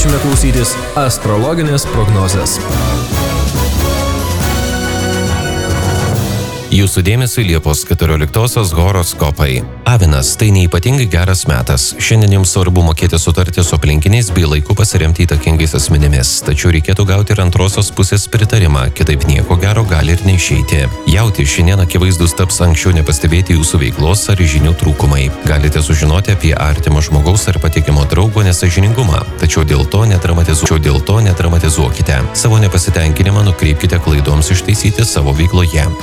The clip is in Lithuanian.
kviečiame klausytis astrologinės prognozės. Jūsų dėmesį Liepos 14-osios horoskopai. Avinas, tai neypatingai geras metas. Šiandien jums svarbu mokėti sutarti su aplinkiniais bei laiku pasiremti įtakingais asmenimis. Tačiau reikėtų gauti ir antrosios pusės pritarimą, kitaip nieko gero gali ir neišeiti. Jauti, šiandien akivaizdus taps anksčiau nepastebėti jūsų veiklos ar žinių trūkumai. Galite sužinoti apie artimo žmogaus ar patikimo draugo nesąžiningumą. Tačiau dėl to nedramatizuokite. Savo nepasitenkinimą nukreipkite klaidoms ištaisyti savo veikloje.